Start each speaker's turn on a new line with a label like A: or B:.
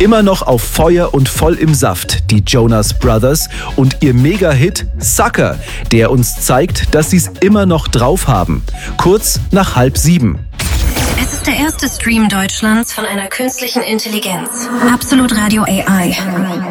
A: Immer noch auf Feuer und voll im Saft, die Jonas Brothers und ihr Mega-Hit Sucker, der uns zeigt, dass sie es immer noch drauf haben. Kurz nach 6:30.
B: Es ist der erste Stream Deutschlands von einer künstlichen Intelligenz. Absolut Radio AI.